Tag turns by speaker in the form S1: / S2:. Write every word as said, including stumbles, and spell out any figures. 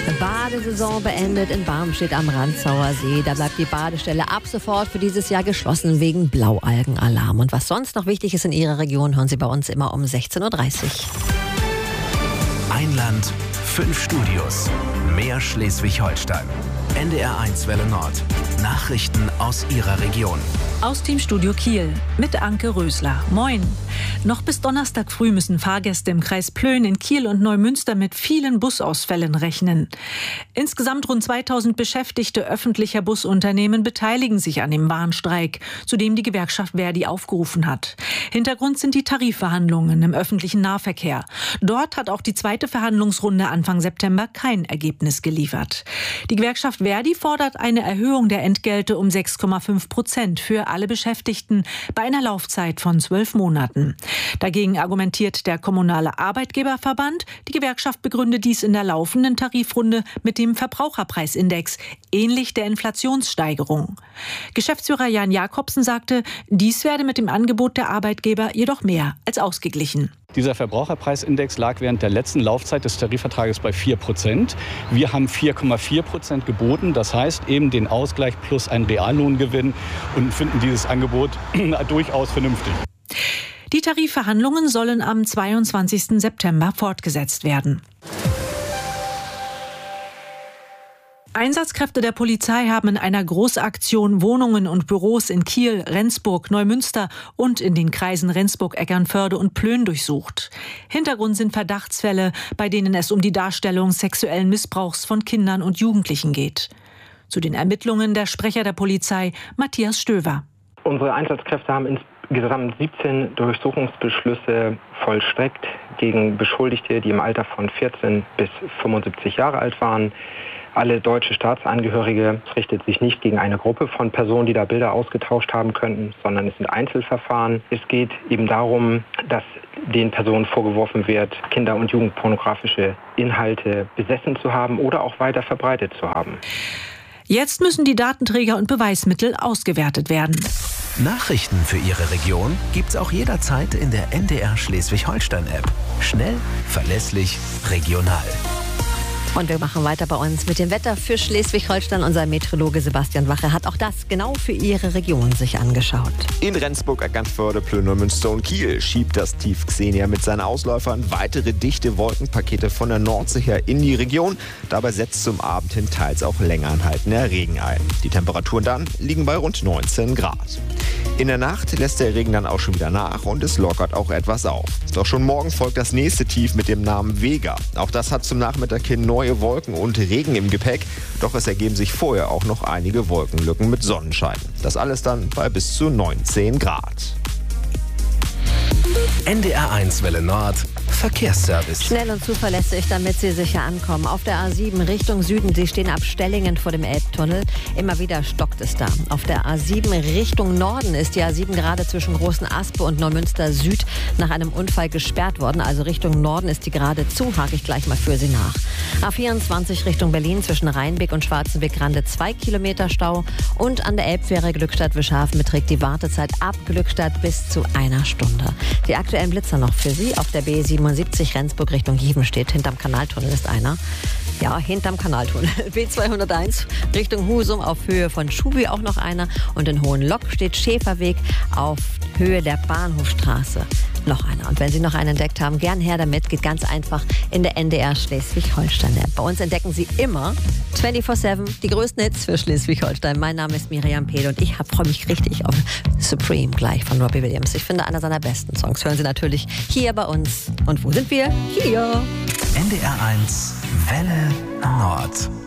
S1: Badesaison beendet in Barmstedt am Rantzauer See. Da bleibt die Badestelle ab sofort für dieses Jahr geschlossen wegen Blaualgenalarm. Und was sonst noch wichtig ist in Ihrer Region, hören Sie bei uns immer um sechzehn Uhr dreißig.
S2: Ein Land, fünf Studios, mehr Schleswig-Holstein. N D R eins Welle Nord. Nachrichten aus Ihrer Region.
S3: Aus dem Studio Kiel mit Anke Rösler. Moin. Noch bis Donnerstag früh müssen Fahrgäste im Kreis Plön, in Kiel und Neumünster mit vielen Busausfällen rechnen. Insgesamt rund zweitausend Beschäftigte öffentlicher Busunternehmen beteiligen sich an dem Warnstreik, zu dem die Gewerkschaft Verdi aufgerufen hat. Hintergrund sind die Tarifverhandlungen im öffentlichen Nahverkehr. Dort hat auch die zweite Verhandlungsrunde Anfang September kein Ergebnis geliefert. Die Gewerkschaft Verdi fordert eine Erhöhung der Entgelte um sechs Komma fünf Prozent für alle Beschäftigten bei einer Laufzeit von zwölf Monaten. Dagegen argumentiert der Kommunale Arbeitgeberverband, die Gewerkschaft begründe dies in der laufenden Tarifrunde mit dem Verbraucherpreisindex, ähnlich der Inflationssteigerung. Geschäftsführer Jan Jakobsen sagte, dies werde mit dem Angebot der Arbeitgeber jedoch mehr als ausgeglichen.
S4: Dieser Verbraucherpreisindex lag während der letzten Laufzeit des Tarifvertrages bei vier Prozent. Wir haben vier Komma vier Prozent geboten. Das heißt eben den Ausgleich plus einen Reallohngewinn und finden dieses Angebot durchaus vernünftig.
S3: Die Tarifverhandlungen sollen am zweiundzwanzigsten September fortgesetzt werden. Einsatzkräfte der Polizei haben in einer Großaktion Wohnungen und Büros in Kiel, Rendsburg, Neumünster und in den Kreisen Rendsburg, Eckernförde und Plön durchsucht. Hintergrund sind Verdachtsfälle, bei denen es um die Darstellung sexuellen Missbrauchs von Kindern und Jugendlichen geht. Zu den Ermittlungen der Sprecher der Polizei, Matthias Stöver.
S5: Unsere Einsatzkräfte haben insgesamt siebzehn Durchsuchungsbeschlüsse vollstreckt gegen Beschuldigte, die im Alter von vierzehn bis fünfundsiebzig Jahre alt waren. Alle deutsche Staatsangehörige. Es richtet sich nicht gegen eine Gruppe von Personen, die da Bilder ausgetauscht haben könnten, sondern es sind Einzelverfahren. Es geht eben darum, dass den Personen vorgeworfen wird, Kinder- und Jugendpornografische Inhalte besessen zu haben oder auch weiter verbreitet zu haben.
S3: Jetzt müssen die Datenträger und Beweismittel ausgewertet werden.
S2: Nachrichten für Ihre Region gibt's auch jederzeit in der N D R Schleswig-Holstein-App. Schnell, verlässlich, regional.
S1: Und wir machen weiter bei uns mit dem Wetter für Schleswig-Holstein. Unser Meteorologe Sebastian Wache hat auch das genau für Ihre Region sich angeschaut.
S6: In Rendsburg, Eckernförde, Plön, Neumünster und Kiel schiebt das Tief Xenia mit seinen Ausläufern weitere dichte Wolkenpakete von der Nordsee her in die Region. Dabei setzt zum Abend hin teils auch länger anhaltender Regen ein. Die Temperaturen dann liegen bei rund neunzehn Grad. In der Nacht lässt der Regen dann auch schon wieder nach und es lockert auch etwas auf. Doch schon morgen folgt das nächste Tief mit dem Namen Vega. Auch das hat zum Nachmittag hin neue Wolken und Regen im Gepäck. Doch es ergeben sich vorher auch noch einige Wolkenlücken mit Sonnenschein. Das alles dann bei bis zu neunzehn Grad.
S2: N D R eins Welle Nord. Verkehrsservice.
S1: Schnell und zuverlässig, damit Sie sicher ankommen. Auf der A sieben Richtung Süden, Sie stehen ab Stellingen vor dem Elbtunnel. Immer wieder stockt es da. Auf der A sieben Richtung Norden ist die A sieben gerade zwischen Großen Aspe und Neumünster Süd nach einem Unfall gesperrt worden. Also Richtung Norden ist die gerade zu, hake ich gleich mal für Sie nach. A vierundzwanzig Richtung Berlin zwischen Rheinbeck und Schwarzenbeck-Grande zwei Kilometer Stau. Und an der Elbfähre Glückstadt-Wischhafen beträgt die Wartezeit ab Glückstadt bis zu einer Stunde. Die aktuellen Blitzer noch für Sie auf der B siebenundsiebzig Rendsburg Richtung Givenstedt. Hinterm Kanaltunnel ist einer. Ja, hinterm Kanaltunnel. B zweihunderteins Richtung Husum auf Höhe von Schubi auch noch einer. Und in Hohenlock steht Schäferweg auf Höhe der Bahnhofstraße. Noch einer. Und wenn Sie noch einen entdeckt haben, gern her damit. Geht ganz einfach in der N D R Schleswig-Holstein-App. Bei uns entdecken Sie immer vierundzwanzig sieben die größten Hits für Schleswig-Holstein. Mein Name ist Miriam Pehl und ich freue mich richtig auf Supreme gleich von Robbie Williams. Ich finde, einer seiner besten Songs hören Sie natürlich hier bei uns. Und wo sind wir? Hier.
S2: N D R eins Welle Nord.